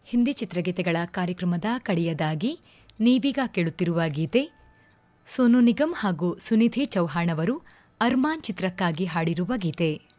ಹಿಂದಿ ಚಿತ್ರಗೀತೆಗಳ ಕಾರ್ಯಕ್ರಮದ ಕಡೆಯದಾಗಿ ನೀವೀಗ ಕೇಳುತ್ತಿರುವ ಗೀತೆ ಸೋನು ನಿಗಮ್ ಹಾಗೂ ಸುನಿಧಿ ಚೌಹಾಣ್ ಅವರು ಅರ್ಮಾನ್ ಚಿತ್ರಕ್ಕಾಗಿ ಹಾಡಿರುವ ಗೀತೆ.